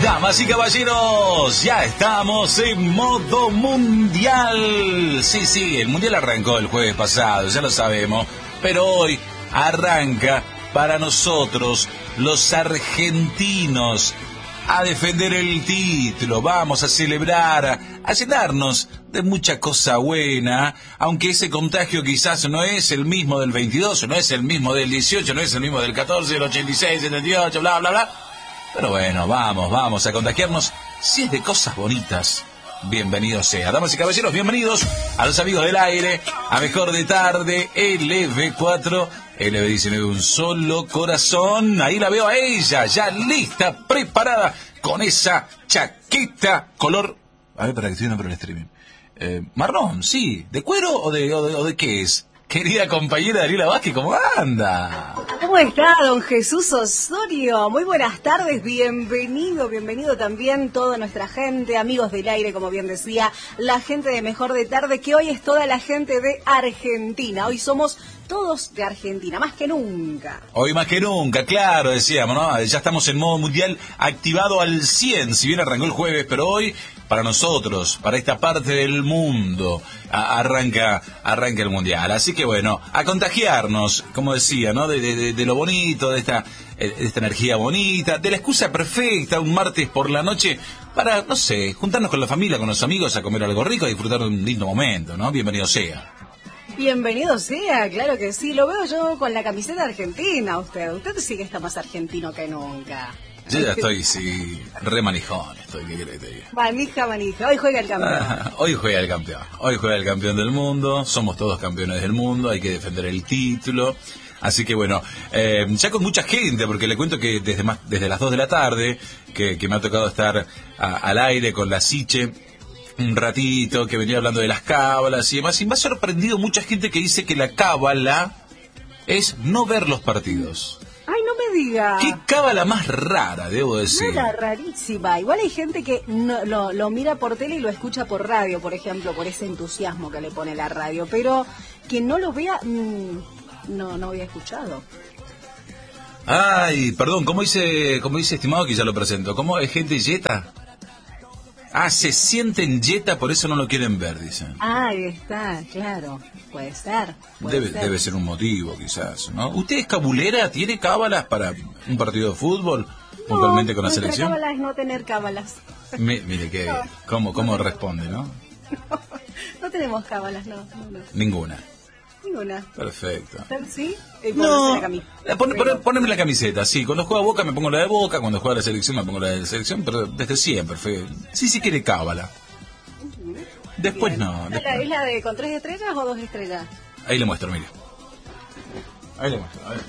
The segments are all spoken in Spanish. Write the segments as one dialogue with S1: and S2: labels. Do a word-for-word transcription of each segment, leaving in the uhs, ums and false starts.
S1: Damas y caballeros, ya estamos en modo mundial. Sí, sí, el mundial arrancó el jueves pasado, ya lo sabemos, pero hoy arranca para nosotros, los argentinos, a defender el título. Vamos a celebrar, a llenarnos de mucha cosa buena, aunque ese contagio quizás no es el mismo del veintidós, no es el mismo del dieciocho, no es el mismo del catorce, del ochenta y seis, del setenta y ocho, bla, bla, bla. Pero bueno, vamos, vamos a contagiarnos. Si es de cosas bonitas, bienvenido sea. Damas y caballeros, bienvenidos a los amigos del aire, a Mejor de Tarde, L V cuatro, L V diecinueve, un solo corazón. Ahí la veo a ella, ya lista, preparada, con esa chaqueta color... A ver, para que estoy viendo por el streaming. Eh, marrón, sí. ¿De cuero o de, o de, o de qué es? Querida compañera Daniela Vázquez, ¿cómo anda?
S2: ¿Cómo está, don Jesús Osorio? Muy buenas tardes, bienvenido, bienvenido también toda nuestra gente, amigos del aire, como bien decía, la gente de Mejor de Tarde, que hoy es toda la gente de Argentina. Hoy somos todos de Argentina, más que nunca.
S1: Hoy más que nunca, claro, decíamos, ¿no? Ya estamos en modo mundial activado al cien, si bien arrancó el jueves, pero hoy, para nosotros, para esta parte del mundo, a- arranca arranca el mundial. Así que bueno, a contagiarnos, como decía, ¿no? De, de, de lo bonito, de esta, de esta energía bonita, de la excusa perfecta, un martes por la noche, para, no sé, juntarnos con la familia, con los amigos, a comer algo rico, a disfrutar de un lindo momento, ¿no? Bienvenido sea.
S2: Bienvenido sea, claro que sí, lo veo yo con la camiseta argentina, usted, usted sí que está más argentino que nunca.
S1: Yo ya estoy, sí, re manijón, estoy, ¿qué querés que te diga?
S2: Manija, manija, hoy juega el campeón.
S1: Ah, hoy juega el campeón, hoy juega el campeón del mundo, somos todos campeones del mundo, hay que defender el título, así que bueno, eh, ya con mucha gente, porque le cuento que desde más, desde las dos de la tarde, que, que me ha tocado estar a, al aire con la Siche, un ratito, que venía hablando de las cábalas y demás, y me ha sorprendido mucha gente que dice que la cábala es no ver los partidos.
S2: Ay, no me diga.
S1: Qué cábala más rara, debo decir.
S2: Era rarísima. Igual hay gente que no, lo, lo mira por tele y lo escucha por radio, por ejemplo, por ese entusiasmo que le pone la radio. Pero quien no lo vea, mmm, no, no había escuchado.
S1: Ay, perdón, ¿cómo dice, cómo dice estimado que ya lo presento? ¿Cómo es gente yeta? Ah, se sienten yeta, por eso no lo quieren ver, dicen.
S2: Ah, ahí está, claro. Puede ser. Puede
S1: Debe,
S2: ser.
S1: debe ser un motivo, quizás, ¿no? ¿Usted es cabulera? ¿Tiene cábalas para un partido de fútbol? Puntualmente
S2: No,
S1: con la
S2: nuestra
S1: selección.
S2: cábala es no tener cábalas.
S1: Mi- mire, que,
S2: No.
S1: cómo, cómo responde, ¿no?
S2: No, no tenemos cábalas, no, no, no.
S1: Ninguna.
S2: Ninguna.
S1: Perfecto.
S2: ¿Usted sí? Eh,
S1: No,
S2: ponerse la camisa.
S1: la pone- pone-
S2: Pero-
S1: poneme la camiseta, sí. Cuando juega Boca me pongo la de Boca, cuando juega la selección me pongo la de la selección, pero desde siempre. Fue, sí, sí quiere cábala. Después
S2: Bien.
S1: no.
S2: ¿Es
S1: después
S2: la,
S1: no.
S2: ¿Es la de con tres estrellas o dos estrellas?
S1: Ahí le muestro, mire. Ahí le muestro, a ver.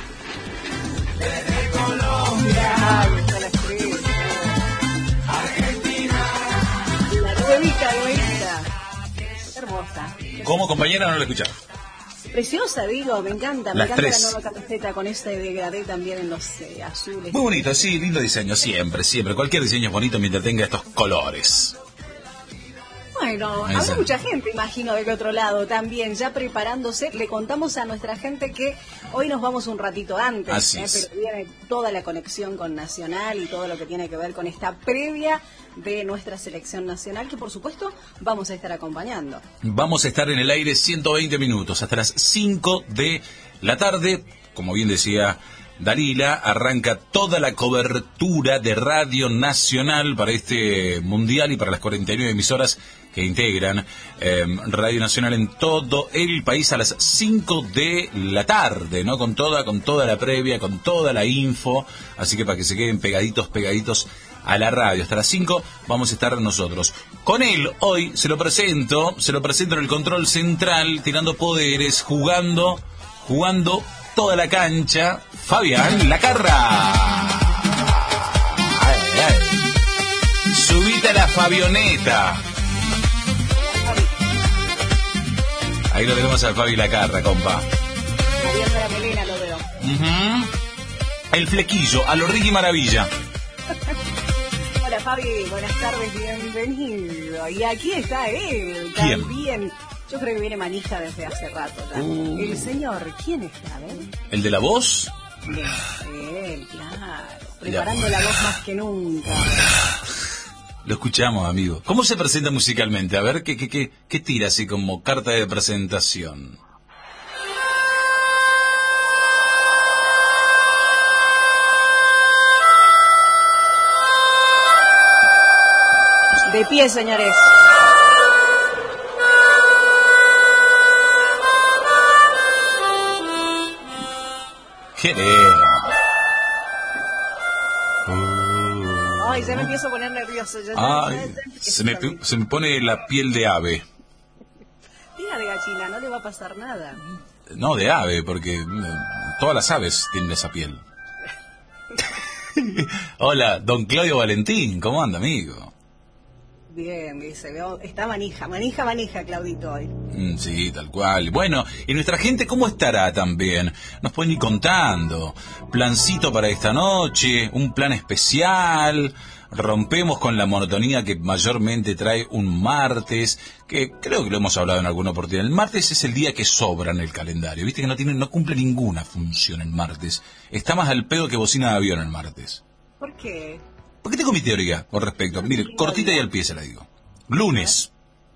S2: Ay, está la estrella. La nuevita, nuevita. Hermosa.
S1: ¿Cómo, compañera? No lo escuchaba.
S2: Preciosa, digo, me encanta. Me
S1: Las
S2: encanta
S1: tres.
S2: la nueva camiseta con ese degradé también en los eh, azules.
S1: Muy bonito, sí, lindo diseño, siempre, siempre. Cualquier diseño es bonito mientras tenga estos colores.
S2: Bueno,
S1: Ahí
S2: habrá
S1: está.
S2: mucha gente, imagino, del otro lado también, ya preparándose. Le contamos a nuestra gente que hoy nos vamos un ratito antes,
S1: Así
S2: ¿eh?
S1: es.
S2: Pero viene toda la conexión con Nacional y todo lo que tiene que ver con esta previa de nuestra selección nacional, que por supuesto vamos a estar acompañando.
S1: Vamos a estar en el aire ciento veinte minutos, hasta las cinco de la tarde. Como bien decía Dalila, arranca toda la cobertura de Radio Nacional para este mundial y para las cuarenta y nueve emisoras que integran eh, Radio Nacional en todo el país a las cinco de la tarde, ¿no? Con toda, con toda la previa, con toda la info, así que para que se queden pegaditos, pegaditos a la radio. Hasta las cinco vamos a estar nosotros. Con él hoy se lo presento, se lo presento en el control central, tirando poderes, jugando, jugando toda la cancha, Fabián Lacarra. Ay, ay. Subite a la Fabioneta. Ahí lo tenemos al Fabi Lacarra, compa.
S2: Moviendo la melena lo veo.
S1: Ujú. El flequillo, a lo Ricky Maravilla.
S2: Hola Fabi, buenas tardes, bienvenido. Y aquí está él,
S1: ¿Quién?
S2: también. Yo creo que viene manija desde hace rato. ¿Ya?
S1: Uh.
S2: El señor, ¿quién está? ¿Ven?
S1: ¿El de la voz?
S2: Bien, él, claro. preparando la voz más que nunca.
S1: Lo escuchamos, amigo. ¿Cómo se presenta musicalmente? A ver, ¿qué, qué, qué, qué tira así como carta de presentación?
S2: De pie, señores.
S1: ¡Qué lindo!
S2: Ay, ya me empiezo a poner nervioso. Ya,
S1: Ay,
S2: ya, ya, ya
S1: se, me, se me pone la piel de ave.
S2: Diga de gallina, no le va a pasar nada.
S1: No, de ave, porque todas las aves tienen esa piel. Hola, don Claudio Valentín, ¿cómo anda, amigo?
S2: Bien, dice, veo, está manija, manija, manija, Claudito hoy.
S1: Mm, sí, tal cual. Bueno, ¿y nuestra gente cómo estará también? Nos pueden ir contando. Plancito para esta noche, un plan especial. Rompemos con la monotonía que mayormente trae un martes, que creo que lo hemos hablado en alguna oportunidad. El martes es el día que sobra en el calendario. Viste que no tiene, no cumple ninguna función el martes. Está más al pedo que bocina de avión el martes.
S2: ¿Por qué?
S1: ¿Por qué tengo mi teoría con respecto? Mire, cortita y al pie se la digo. Lunes.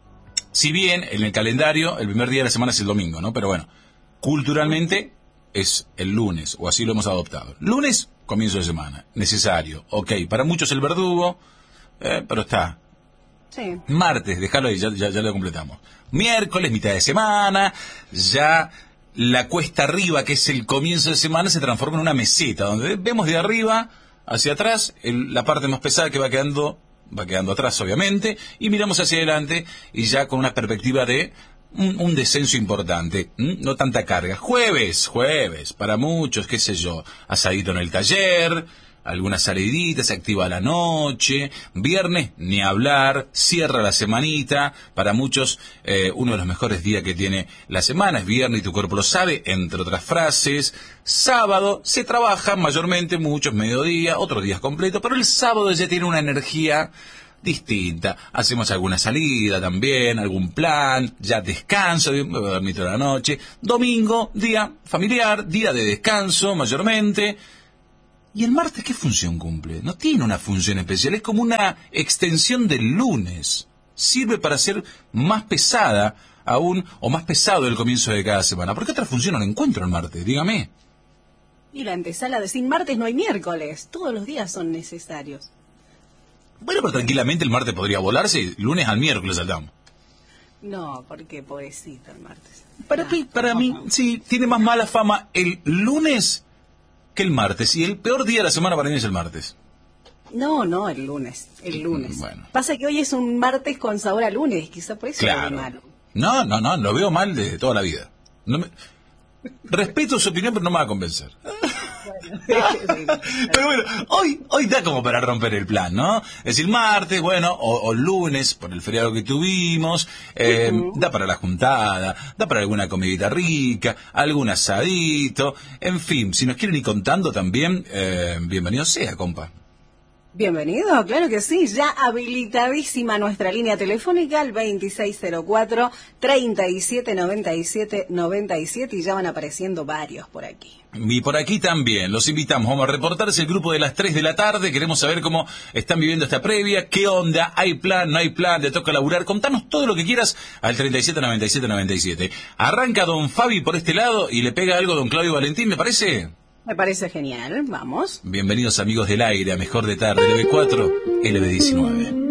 S1: Si bien en el calendario el primer día de la semana es el domingo, ¿no? Pero bueno, culturalmente es el lunes, o así lo hemos adoptado. Lunes, comienzo de semana. Necesario. Ok, para muchos el verdugo, eh, pero está.
S2: Sí.
S1: Martes, déjalo ahí, ya, ya, ya lo completamos. Miércoles, mitad de semana, ya la cuesta arriba, que es el comienzo de semana, se transforma en una meseta, donde vemos de arriba hacia atrás, el, la parte más pesada que va quedando, va quedando atrás obviamente, y miramos hacia adelante y ya con una perspectiva de un, un descenso importante, ¿m? No tanta carga. Jueves, jueves, para muchos, qué sé yo, asadito en el taller, alguna salidita, se activa la noche. Viernes, ni hablar, cierra la semanita. Para muchos, eh, uno de los mejores días que tiene la semana es viernes y tu cuerpo lo sabe, entre otras frases. Sábado, se trabaja mayormente, muchos mediodía, otros días completos, pero el sábado ya tiene una energía distinta. Hacemos alguna salida también, algún plan, ya descanso, me voy a dormir toda la noche. Domingo, día familiar, día de descanso mayormente. ¿Y el martes qué función cumple? No tiene una función especial, es como una extensión del lunes. Sirve para ser más pesada aún, o más pesado el comienzo de cada semana. ¿Por qué otra función no la encuentro el martes? Dígame.
S2: Y la antesala de sin martes no hay miércoles. Todos los días son necesarios.
S1: Bueno, pero tranquilamente el martes podría volarse y lunes al miércoles saltamos.
S2: No, porque pobrecito el martes.
S1: Para,
S2: no,
S1: para
S2: no,
S1: mí,
S2: no.
S1: sí, tiene más mala fama el lunes que el martes. Y el peor día de la semana para mí es el martes.
S2: No, no, el lunes, el lunes.
S1: Bueno.
S2: Pasa que hoy es un martes con sabor a lunes, quizá por eso
S1: Claro.
S2: lo veo malo.
S1: No, no, no, lo veo mal desde toda la vida. No me... Respeto su opinión, pero no me va a convencer. Pero bueno, hoy, hoy da como para romper el plan, ¿no? Es decir, martes, bueno, o, o lunes, por el feriado que tuvimos, eh, uh-huh. da para la juntada, da para alguna comidita rica, algún asadito, en fin, si nos quieren ir contando también, eh, bienvenido sea, compa.
S2: Bienvenido, claro que sí, ya habilitadísima nuestra línea telefónica al veintiséis cero cuatro, treinta y siete noventa y siete noventa y siete y ya van apareciendo varios por aquí.
S1: Y por aquí también, los invitamos, vamos a reportarse el grupo de las tres de la tarde, queremos saber cómo están viviendo esta previa, qué onda, hay plan, no hay plan, te toca laburar, contanos todo lo que quieras al treinta y siete noventa y siete noventa y siete. Arranca don Fabi por este lado y le pega algo don Claudio Valentín, ¿me parece?
S2: Me parece genial, vamos.
S1: Bienvenidos amigos del aire, a Mejor de Tarde, L B cuatro, L B diecinueve.